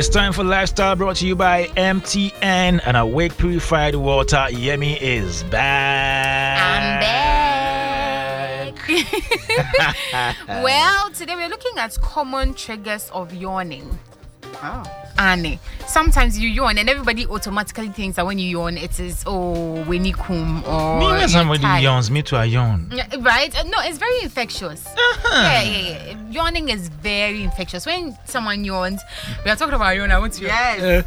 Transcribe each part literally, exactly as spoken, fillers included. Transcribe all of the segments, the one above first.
It's time for Lifestyle, brought to you by M T N. And Awake Purified Water. Yemi is back. I'm back. Well, today we're looking at common triggers of yawning. Oh. Annie, sometimes you yawn and everybody automatically thinks that when you yawn it is oh winnie kum or Me when somebody tired. yawns, me too I yawn. Right? Uh, No, it's very infectious. Uh-huh. Yeah, yeah, yeah. Yawning is very infectious. When someone yawns, we are talking about yawn. I want to. Yes.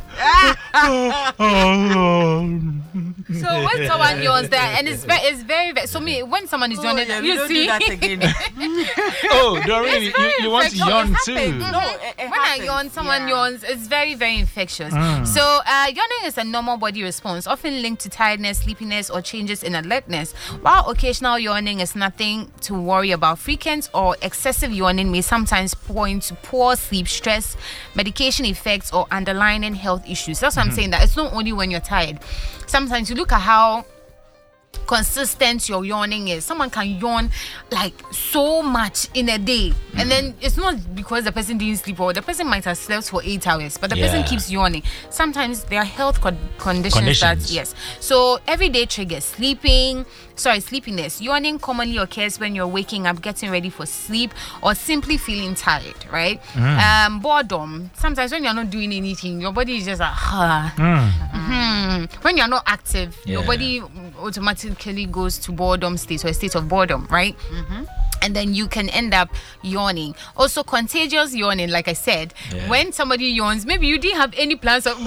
So when someone yawns, that and it's very, it's very, very. So me, when someone is Oh, yawning, yeah, we you don't see do that again. Oh, Doreen, you, very you want to infectious. yawn It too? happens. No, it- it when I happens. yawn, someone Yeah. yawns. It's very, very infectious. Mm. So uh, yawning is a normal body response, often linked to tiredness, sleepiness, or changes in alertness. While occasional yawning is nothing to worry about, frequent or excessive yawning may sometimes point to poor sleep, stress, medication effects, or underlying health issues. That's what I'm saying. That it's not only when you're tired. Sometimes you look at how consistent your yawning is. Someone can yawn like so much in a day, and then it's not because the person didn't sleep, or the person might have slept for eight hours, but the person Yeah. keeps yawning. Sometimes there are health con- conditions, Conditions. that yes. So everyday triggers: sleeping, sorry, sleepiness. Yawning commonly occurs when you're waking up, getting ready for sleep, or simply feeling tired. Right? Um, boredom. Sometimes when you're not doing anything, your body is just like, ah. Hmm. When you're not active, your Yeah. body automatically goes to boredom state or a state of boredom, right? And then you can end up yawning. Also, contagious yawning, like I said, Yeah. when somebody yawns, maybe you didn't have any plans of.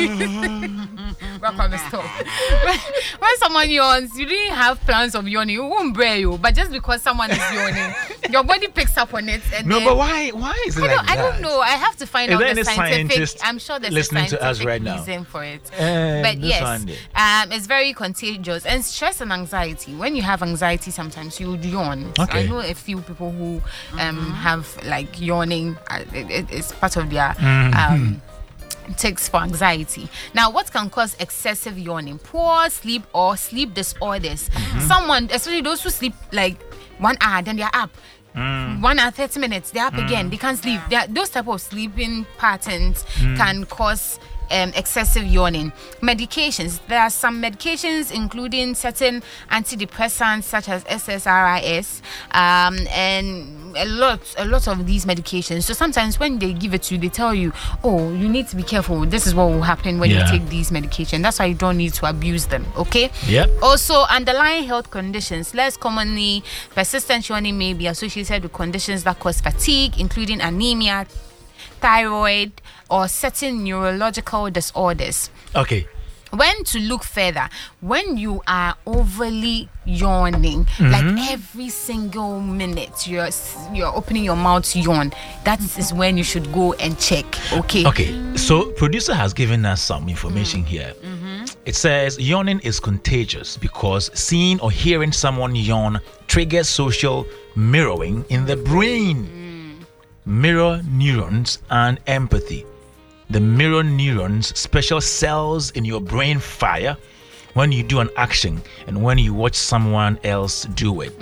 Rock on the stop. when, when someone yawns, you didn't have plans of yawning. You won't brave you, but just because someone is yawning, your body picks up on it. And No, then, but why? Why is it I like don't, I that? don't know. I have to find Is out there the any scientific. scientist I'm sure there's listening a to us scientific right now? reason for it. Eh, but this yes, one day. um, it's very contagious. And stress and anxiety. When you have anxiety, sometimes you would yawn. Okay. I know a few people who um have like yawning. Uh, it, it- it's part of their Mm-hmm. um. Takes for anxiety. Now, what can cause excessive yawning? Poor sleep or sleep disorders. Mm-hmm. Someone, especially those who sleep like one hour, then they're up. Mm. One hour, thirty minutes, they're up again. They can't sleep. They are- those type of sleeping patterns Mm. can cause um, excessive yawning. Medications. There are some medications, including certain antidepressants such as S S R I S, um, and a lot, a lot of these medications. So sometimes when they give it to you, they tell you, "Oh, you need to be careful. This is what will happen when Yeah. you take these medications." That's why you don't need to abuse them. Okay. Yep. Also, underlying health conditions. Less commonly, persistent yawning may be associated with conditions that cause fatigue, including anemia, thyroid, or certain neurological disorders. Okay. When to look further, when you are overly yawning, like every single minute you're you're opening your mouth to yawn, that is when you should go and check. Okay. Okay. So producer has given us some information here. It says yawning is contagious because seeing or hearing someone yawn triggers social mirroring in the brain. Mirror neurons and empathy. The mirror neurons, special cells in your brain, fire when you do an action and when you watch someone else do it.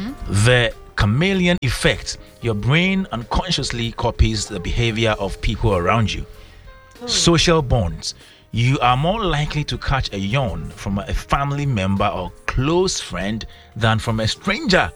The chameleon effect, your brain unconsciously copies the behavior of people around you. Social bonds, you are more likely to catch a yawn from a family member or close friend than from a stranger.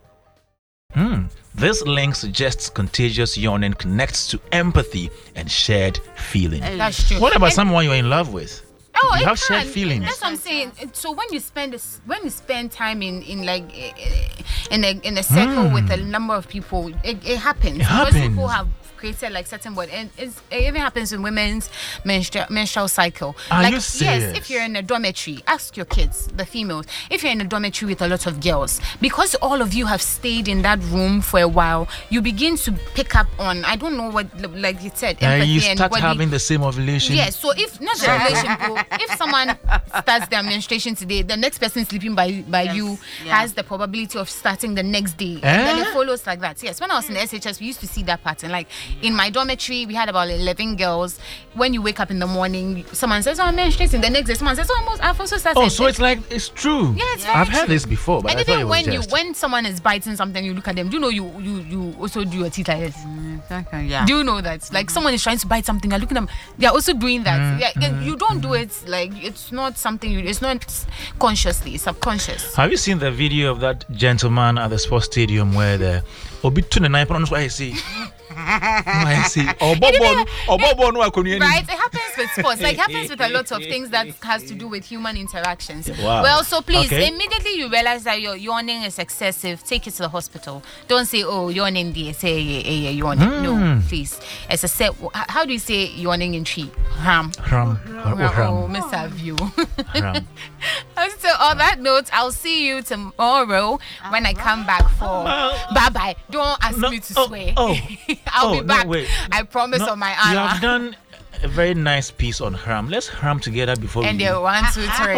Hmm. This link suggests contagious yawning connects to empathy and shared feeling. That's true. What about And- someone you're in love with? Oh, You it have shared can. feelings. That's what I'm saying. So when you spend this, when you spend time in in like eh, eh, in a in a circle with a number of people, it, it happens. Hmm. It Most happens. people have created like certain body, and it's, it even happens in women's menstrual menstrual cycle. Are like you yes, serious? if you're in a dormitory, ask your kids, the females, if you're in a dormitory with a lot of girls, because all of you have stayed in that room for a while, you begin to pick up on, I don't know what, like you said, Uh, empathy you and start body- having the same ovulation. Yes, so if not the relation, bro, if someone starts their menstruation today, the next person sleeping by by Yes, you yeah. has the probability of starting the next day. Eh? And then it follows like that. Yes, when I was in the S H S, we used to see that pattern. Like in my dormitory, we had about eleven girls. When you wake up in the morning, someone says, "Oh, I'm menstruating." The next day, someone says, "Oh, almost, I've also started." Oh, so it's like it's true. Yeah, it's yeah. very I've heard true. this before, but and I thought even it was when just. you when someone is biting something, you look at them. Do you know you you you also do your teeth like this? Okay, yeah. Do you know that? Like someone is trying to bite something, you're looking at them. They're also doing that. Mm, yeah, mm, you don't do it like it's not something. You, it's not consciously. It's subconscious. Have you seen the video of that gentleman at the sports stadium where the Obi to the nine pounds? I see. I see. Oh, Bobo, oh, Bobo, no, I couldn't. Right? It happens with sports. Like, it happens with a lot of things that has to do with human interactions. Wow. Well, so please, Okay. immediately you realize that your yawning is excessive, take it to the hospital. Don't say, oh, yawning, dear. Say, yeah, yeah, yeah, yawning. Mm. No, please. It's a set. How do you say yawning in Chi? Ham. Ram. Oh, Ram. Miss Avio. Ram. So, on that note, I'll see you tomorrow when I come back for. Bye bye. Don't ask No, me to oh, swear. oh, I'll oh, be no, back. wait. I promise No, on my you honor. have done a very nice piece on Haram. Let's Haram together before And we. then one, two, three.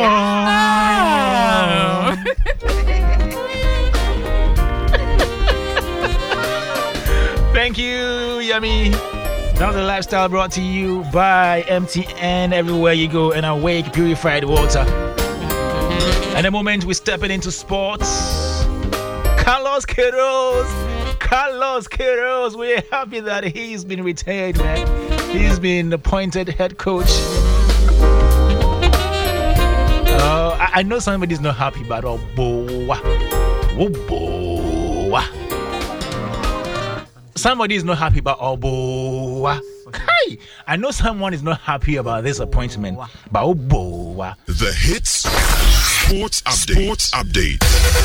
Oh. Thank you, Yummy. That was a lifestyle brought to you by M T N. Everywhere you go, and Awake purified water. And the moment we're stepping into sports, Carlos Queiroz. Carlos Queiroz. We're happy that he's been retired, man. He's been appointed head coach. Uh, I, I know somebody's not happy, but oh, boy. Oh, boy. Somebody is not happy about oh, boy. Hey, I know someone is not happy about this appointment, but oh, boy. The Hits Sports Update. Sports Update.